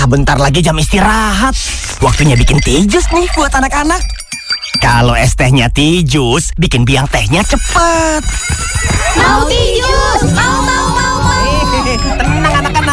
bentar lagi jam istirahat. Waktunya bikin teh jus nih buat anak-anak. Kalau es tehnya teh jus, bikin biang tehnya cepet.